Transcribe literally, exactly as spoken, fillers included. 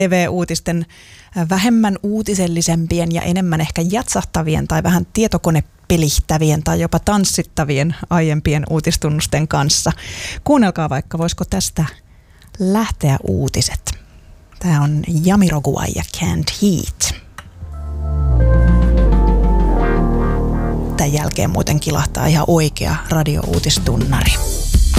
T V-uutisten vähemmän uutisellisempien ja enemmän ehkä jatsahtavien tai vähän tietokonepelihtävien tai jopa tanssittavien aiempien uutistunnusten kanssa. Kuunnelkaa vaikka, voisiko tästä lähteä uutiset. Tämä on Jamiroquai ja Canned Heat. Tämän jälkeen muuten kilahtaa ihan oikea radiouutistunnari.